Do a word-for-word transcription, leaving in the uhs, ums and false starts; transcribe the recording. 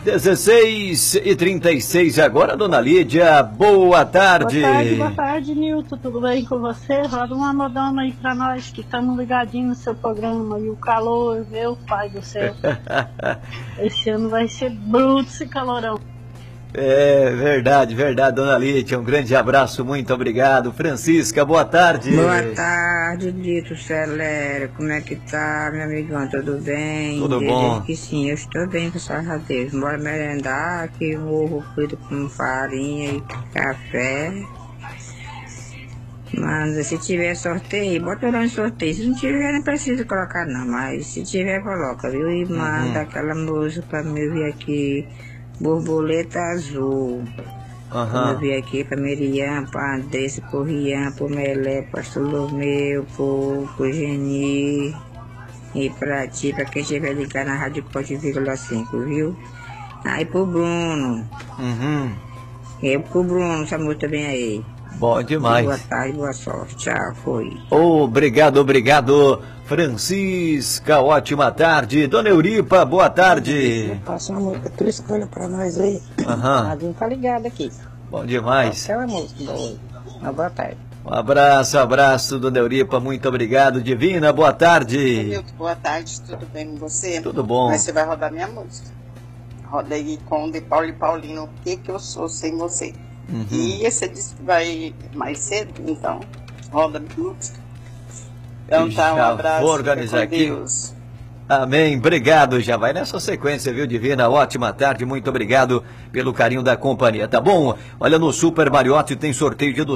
dezesseis e trinta e seis agora, dona Lídia, boa tarde. Boa tarde, boa tarde, Nilton, tudo bem com você? Roda uma modona aí pra nós que estamos ligadinhos no seu programa. E o calor, meu pai do céu. Esse ano vai ser bruto esse calorão. É verdade, verdade, dona Lídia, um grande abraço, muito obrigado. Francisca, boa tarde. Boa tarde, Dito Celera, como é que tá, meu amigão, tudo bem? Tudo Diz bom? que sim, eu estou bem, graças a Deus. Bora merendar, que o ovo feito com farinha e café. Mas se tiver sorteio, bota lá no sorteio. Se não tiver, não precisa colocar não, mas se tiver, coloca, viu? E manda uhum. aquela música pra mim vir aqui. Borboleta Azul. Uhum. Eu vim aqui pra Miriam, pra Andressa, pro Rian, pro Melé, pro Solomeu, pro, pro Geni. E pra ti, pra quem estiver ligado na Rádio Corte vírgula cinco, viu? Aí pro Bruno. Uhum. E pro Bruno, essa música também aí. Bom demais. Boa tarde, boa sorte. Tchau, foi. Obrigado, obrigado, Francisca. Ótima tarde. Dona Euripa, boa tarde. Passa uma música, tu escolha pra nós aí. Aham. Uhum. Tá ligado aqui. Bom demais. Aquela música boa. Uma boa tarde. Um abraço, abraço, Dona Euripa. Muito obrigado, Divina. Boa tarde. Milton, boa tarde. Tudo bem com você? Tudo bom. Mas você vai rodar minha música. Roda aí com o de Paulo e Paulino. O que que eu sou sem você? Uhum. E esse disco vai mais cedo, então roda minha música. Então tá, um abraço. Vou organizar aqui. Deus. Amém, obrigado, já vai nessa sequência, viu, Divina? Ótima tarde, muito obrigado pelo carinho da companhia, tá bom? Olha, no Super Mariotti tem sorteio de